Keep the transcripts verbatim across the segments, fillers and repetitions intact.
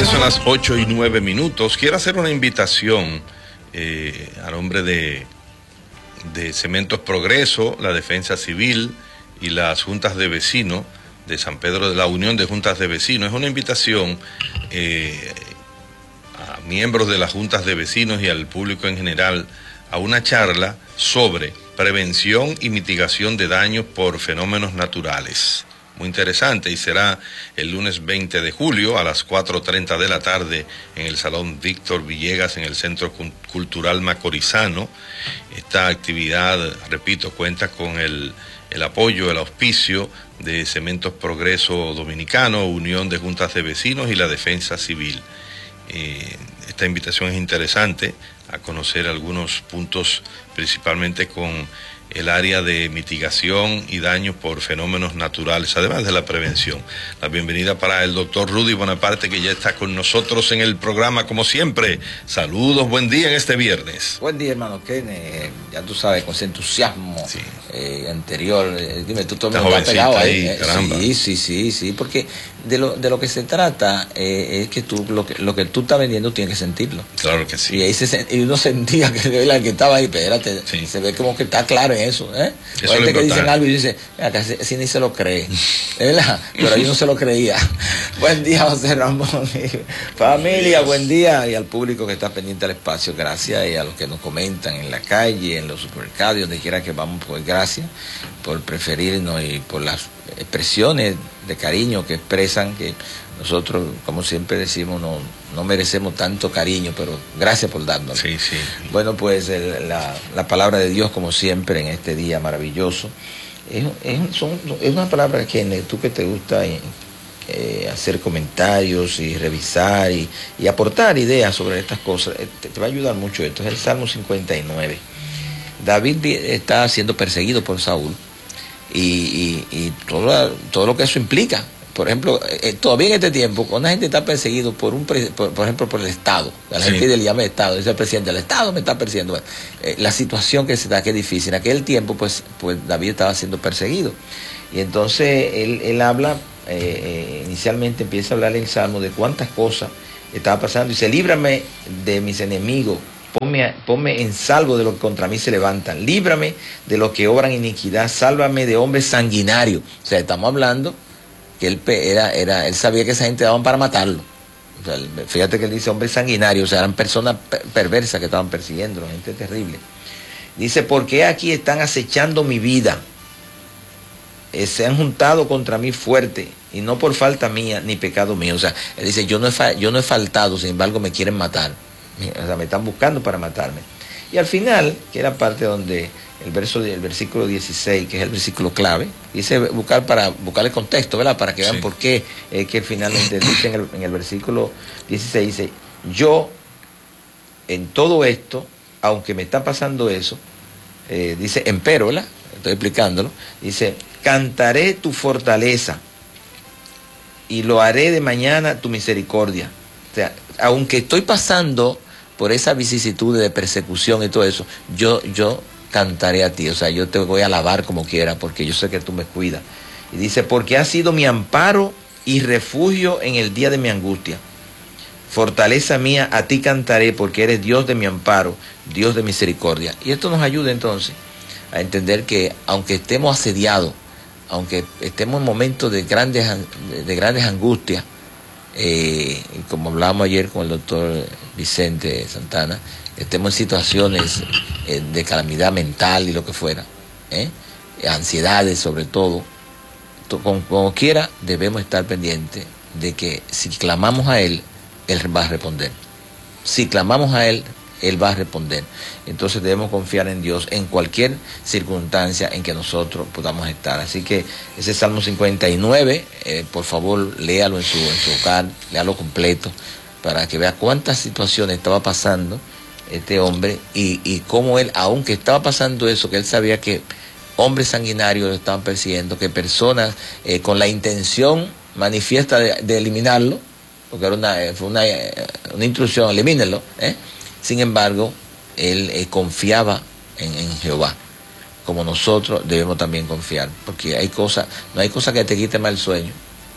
Ya son las ocho y nueve minutos. Quiero hacer una invitación eh, a nombre de, de Cementos Progreso, la Defensa Civil y las juntas de vecinos de San Pedro, de la Unión de Juntas de Vecinos. Es una invitación eh, a miembros de las juntas de vecinos y al público en general a una charla sobre prevención y mitigación de daños por fenómenos naturales. Muy interesante, y será el lunes veinte de julio a las cuatro treinta de la tarde en el Salón Víctor Villegas en el Centro Cultural Macorizano. Esta actividad, repito, cuenta con el, el apoyo, el auspicio de Cementos Progreso Dominicano, Unión de Juntas de Vecinos y la Defensa Civil. Eh, esta invitación es interesante a conocer algunos puntos, principalmente con el área de mitigación y daños por fenómenos naturales, además de la prevención. La bienvenida para el doctor Rudy Bonaparte, que ya está con nosotros en el programa, como siempre. Saludos, buen día en este viernes. Buen día, hermano Ken, eh, ya tú sabes, con ese entusiasmo sí. eh, anterior. Eh, dime, tú todo me estás pegado ahí. ahí caramba. Sí, sí, sí, sí, porque de lo, de lo que se trata eh, es que tú, lo que, lo que tú estás vendiendo tienes que sentirlo. Claro que sí. Y ahí se, y uno sentía que el que estaba ahí, espérate, sí. se ve como que está claro en eso, ¿eh? Eso hay gente es que dicen algo y dice, acá si ni se lo cree, ¿verdad? Pero yo no se lo creía. Buen día, José Ramón. Familia, buen día. Y al público que está pendiente al espacio, gracias. Y a los que nos comentan en la calle, en los supermercados, donde quiera que vamos, pues gracias por preferirnos y por las expresiones de cariño que expresan, que nosotros, como siempre decimos, no, no merecemos tanto cariño, pero gracias por dárnoslo. Sí, sí. Bueno, pues el, la, la palabra de Dios, como siempre, en este día maravilloso, es, es, son, es una palabra que tú que te gusta eh, hacer comentarios y revisar y, y aportar ideas sobre estas cosas, te, te va a ayudar mucho esto. Es el Salmo cincuenta y nueve. David está siendo perseguido por Saúl y, y, y todo, todo lo que eso implica. Por ejemplo, eh, todavía en este tiempo, cuando la gente está perseguido por un, por, por ejemplo, por el Estado, a la sí. gente le llama Estado, dice el presidente, el Estado me está persiguiendo. Eh, la situación que se da, que es difícil. En aquel tiempo, pues, pues David estaba siendo perseguido. Y entonces él, él habla, eh, eh, inicialmente empieza a hablar en el Salmo de cuántas cosas estaba pasando. Y dice, líbrame de mis enemigos, ponme, ponme en salvo de los que contra mí se levantan, líbrame de los que obran iniquidad, sálvame de hombres sanguinarios. O sea, estamos hablando que él era, era, él sabía que esa gente daban para matarlo. O sea, fíjate que él dice hombres sanguinarios, o sea, eran personas perversas que estaban persiguiendo, gente terrible. Dice, ¿por qué aquí están acechando mi vida? Eh, se han juntado contra mí fuerte, y no por falta mía, ni pecado mío. O sea, él dice, yo no he, yo no he faltado, sin embargo me quieren matar. O sea, me están buscando para matarme. Y al final, que era parte donde el verso del versículo dieciséis, que es el versículo clave, dice buscar para buscar el contexto, ¿verdad? Para que vean sí. por qué, eh, que finalmente dice en el, en el versículo dieciséis, dice, yo en todo esto, aunque me está pasando eso, eh, dice, empero, ¿verdad? Estoy explicándolo, dice, cantaré tu fortaleza y lo haré de mañana tu misericordia. O sea, aunque estoy pasando por esa vicisitud de persecución y todo eso, yo, yo cantaré a ti, o sea, yo te voy a alabar como quiera, porque yo sé que tú me cuidas. Y dice, porque has sido mi amparo y refugio en el día de mi angustia. Fortaleza mía, a ti cantaré, porque eres Dios de mi amparo, Dios de misericordia. Y esto nos ayuda entonces a entender que aunque estemos asediados, aunque estemos en momentos de grandes, de grandes angustias, eh, como hablábamos ayer con el doctor Vicente Santana, estemos en situaciones eh, de calamidad mental y lo que fuera, ¿eh? ansiedades sobre todo, como, como quiera debemos estar pendientes de que si clamamos a Él, Él va a responder. Si clamamos a Él, Él va a responder. Entonces debemos confiar en Dios en cualquier circunstancia en que nosotros podamos estar. Así que ese Salmo cincuenta y nueve, eh, por favor, léalo en su, en su hogar, léalo completo, para que vea cuántas situaciones estaba pasando este hombre y, y cómo él, aunque estaba pasando eso, que él sabía que hombres sanguinarios lo estaban persiguiendo, que personas eh, con la intención manifiesta de, de eliminarlo, porque era una, fue una, una instrucción, elimínenlo, ¿eh? Sin embargo, él eh, confiaba en, en Jehová, como nosotros debemos también confiar, porque hay cosas, no hay cosa que te quite más el sueño,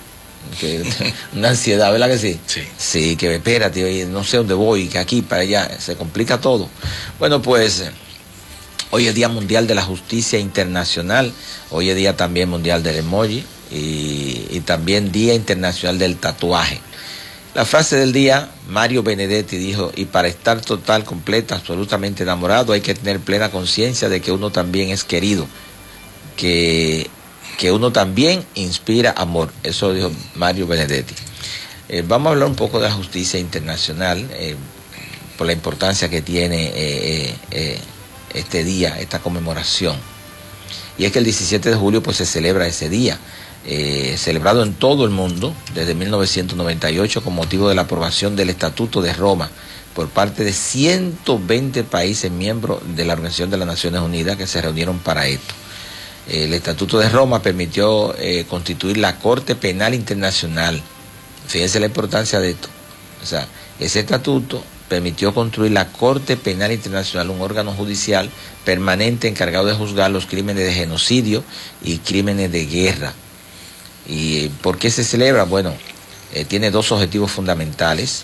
que, una ansiedad, ¿verdad que sí? Sí. Sí, que espérate, oye, no sé dónde voy, que aquí, para allá, se complica todo. Bueno, pues hoy es Día Mundial de la Justicia Internacional, hoy es Día también Mundial del Emoji y, y también Día Internacional del Tatuaje. La frase del día, Mario Benedetti dijo, y para estar total, completa, absolutamente enamorado, hay que tener plena conciencia de que uno también es querido, que, que uno también inspira amor. Eso dijo Mario Benedetti. Eh, vamos a hablar un poco de la justicia internacional, eh, por la importancia que tiene eh, eh, este día, esta conmemoración. Y es que el diecisiete de julio pues se celebra ese día. Eh, celebrado en todo el mundo desde mil novecientos noventa y ocho con motivo de la aprobación del Estatuto de Roma por parte de ciento veinte países miembros de la Organización de las Naciones Unidas que se reunieron para esto. Eh, el Estatuto de Roma permitió eh, constituir la Corte Penal Internacional. Fíjense la importancia de esto. O sea, ese estatuto permitió construir la Corte Penal Internacional, un órgano judicial permanente encargado de juzgar los crímenes de genocidio y crímenes de guerra. ¿Y por qué se celebra? Bueno, eh, tiene dos objetivos fundamentales.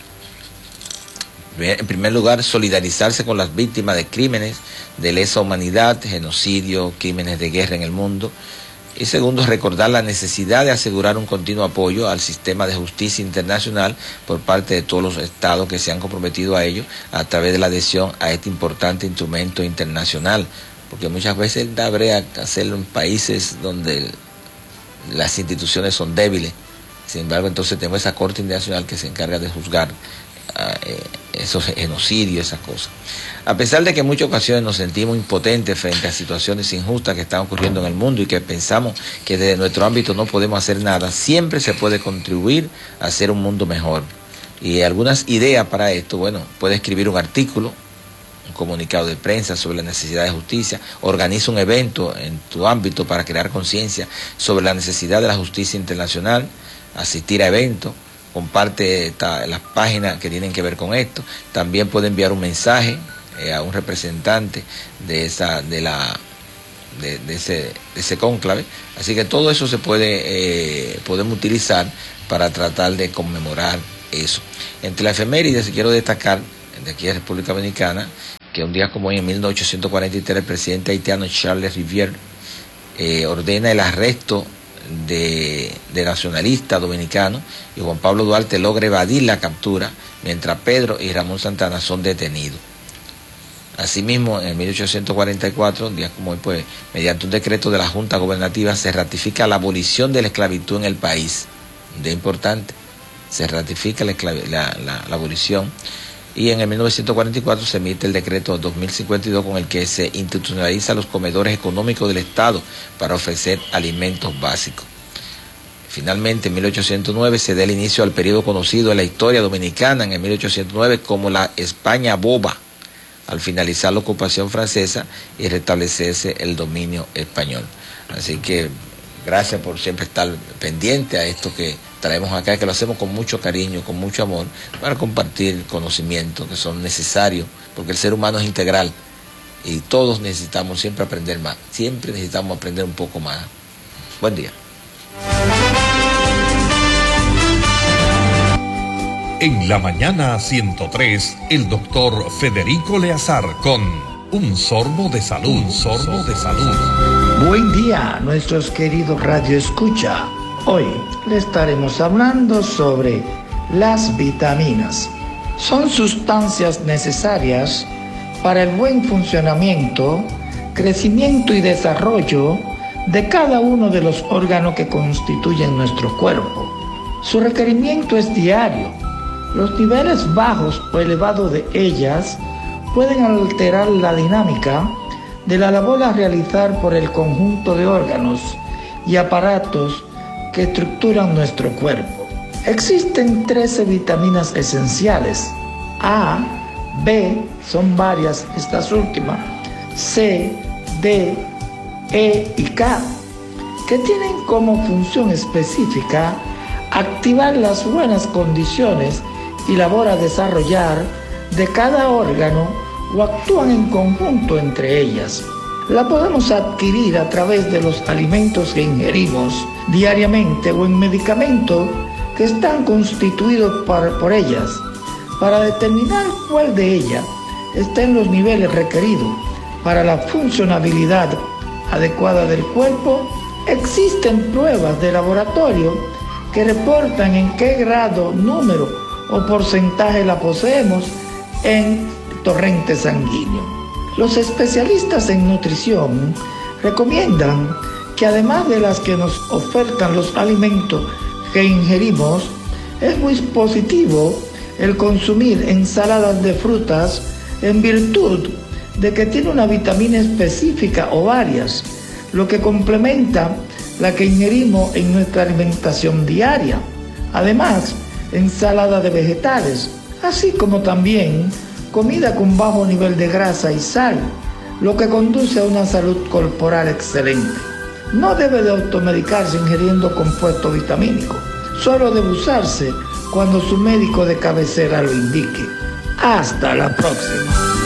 En primer lugar, solidarizarse con las víctimas de crímenes de lesa humanidad, genocidio, crímenes de guerra en el mundo. Y segundo, recordar la necesidad de asegurar un continuo apoyo al sistema de justicia internacional por parte de todos los estados que se han comprometido a ello a través de la adhesión a este importante instrumento internacional. Porque muchas veces da brea hacerlo en países donde las instituciones son débiles. Sin embargo, entonces tenemos esa Corte Internacional que se encarga de juzgar uh, eh, esos genocidios, esas cosas. A pesar de que en muchas ocasiones nos sentimos impotentes frente a situaciones injustas que están ocurriendo en el mundo y que pensamos que desde nuestro ámbito no podemos hacer nada, siempre se puede contribuir a hacer un mundo mejor. Y algunas ideas para esto, bueno, puede escribir un artículo, un comunicado de prensa sobre la necesidad de justicia, organiza un evento en tu ámbito para crear conciencia sobre la necesidad de la justicia internacional, asistir a eventos, comparte esta, las páginas que tienen que ver con esto, también puede enviar un mensaje eh, a un representante de esa de la de, de ese de ese cónclave, así que todo eso se puede eh, podemos utilizar para tratar de conmemorar eso. Entre las efemérides quiero destacar de aquí de República Dominicana, que un día como hoy, en mil novecientos cuarenta y tres, el presidente haitiano Charles Rivière eh, ordena el arresto de, de nacionalistas dominicanos y Juan Pablo Duarte logra evadir la captura, mientras Pedro y Ramón Santana son detenidos. Asimismo, en mil ochocientos cuarenta y cuatro, un día como hoy, pues, mediante un decreto de la Junta Gobernativa, se ratifica la abolición de la esclavitud en el país. Un día importante, se ratifica la, la, la, la abolición. Y en el mil novecientos cuarenta y cuatro se emite el decreto dos mil cincuenta y dos con el que se institucionaliza los comedores económicos del Estado para ofrecer alimentos básicos. Finalmente, en mil ochocientos nueve se da el inicio al periodo conocido en la historia dominicana, en el mil ochocientos nueve, como la España Boba, al finalizar la ocupación francesa y restablecerse el dominio español. Así que gracias por siempre estar pendiente a esto que traemos acá, que lo hacemos con mucho cariño, con mucho amor, para compartir conocimientos que son necesarios, porque el ser humano es integral y todos necesitamos siempre aprender más, siempre necesitamos aprender un poco más. Buen día. En la mañana ciento tres, el doctor Federico Leazar con Un Sorbo de Salud, Un Sorbo de Salud. Buen día, nuestros queridos Radio Escucha. Hoy le estaremos hablando sobre las vitaminas. Son sustancias necesarias para el buen funcionamiento, crecimiento y desarrollo de cada uno de los órganos que constituyen nuestro cuerpo. Su requerimiento es diario. Los niveles bajos o elevados de ellas pueden alterar la dinámica de la labor a realizar por el conjunto de órganos y aparatos que estructuran nuestro cuerpo. Existen trece vitaminas esenciales: A, B, son varias estas últimas, C, D, E y K, que tienen como función específica activar las buenas condiciones y labor a desarrollar de cada órgano o actúan en conjunto entre ellas. La podemos adquirir a través de los alimentos que ingerimos diariamente o en medicamentos que están constituidos por, por ellas. Para determinar cuál de ellas está en los niveles requeridos para la funcionabilidad adecuada del cuerpo, existen pruebas de laboratorio que reportan en qué grado, número o porcentaje la poseemos en torrente sanguíneo. Los especialistas en nutrición recomiendan que además de las que nos ofertan los alimentos que ingerimos, es muy positivo el consumir ensaladas de frutas en virtud de que tiene una vitamina específica o varias, lo que complementa la que ingerimos en nuestra alimentación diaria. Además, ensalada de vegetales, así como también comida con bajo nivel de grasa y sal, lo que conduce a una salud corporal excelente. No debe de automedicarse ingiriendo compuesto vitamínico, solo debe usarse cuando su médico de cabecera lo indique. Hasta la próxima.